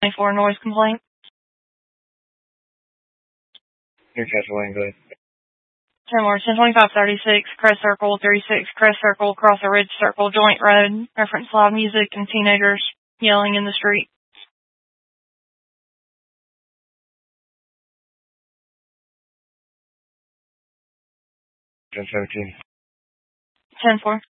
24 noise complaint. Newcastle Langley. 10 more, 102536, Crest Circle, 36, Crest Circle, across a ridge circle, joint road, reference loud music and teenagers yelling in the street. 1017. 10-4.